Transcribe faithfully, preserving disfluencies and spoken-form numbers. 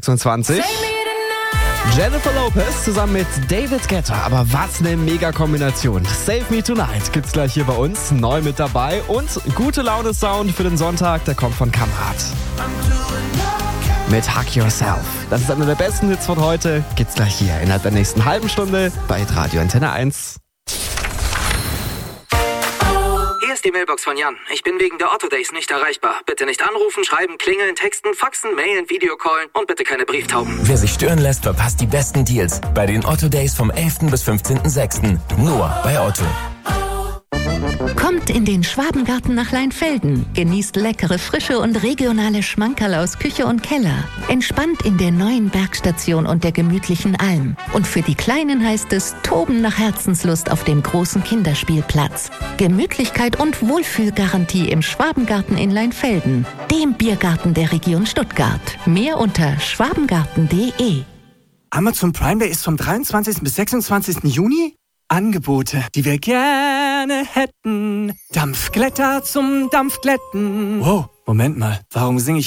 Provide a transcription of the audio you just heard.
sechsundzwanzig. Jennifer Lopez zusammen mit David Guetta. Aber was eine Mega-Kombination. Save Me Tonight gibt's gleich hier bei uns. Neu mit dabei. Und gute Laune-Sound für den Sonntag, der kommt von Kamerad. Mit Hug Yourself. Das ist einer der besten Hits von heute. Gibt's gleich hier innerhalb der nächsten halben Stunde bei Radio Antenne eins. Hier ist die Mailbox von Jan. Ich bin wegen der Otto Days nicht erreichbar. Bitte nicht anrufen, schreiben, klingeln, texten, faxen, mailen, Videocallen und bitte keine Brieftauben. Wer sich stören lässt, verpasst die besten Deals bei den Otto Days vom elften bis fünfzehnten sechsten Nur bei Otto. Kommt in den Schwabengarten nach Leinfelden. Genießt leckere, frische und regionale Schmankerl aus Küche und Keller. Entspannt in der neuen Bergstation und der gemütlichen Alm. Und für die Kleinen heißt es Toben nach Herzenslust auf dem großen Kinderspielplatz. Gemütlichkeit und Wohlfühlgarantie im Schwabengarten in Leinfelden. Dem Biergarten der Region Stuttgart. Mehr unter schwabengarten punkt de. Amazon Prime Day ist vom dreiundzwanzigsten bis sechsundzwanzigsten Juni. Angebote, die wir gerne hätten. Dampfglätter zum Dampfglätten. Wow, Moment mal, warum singe ich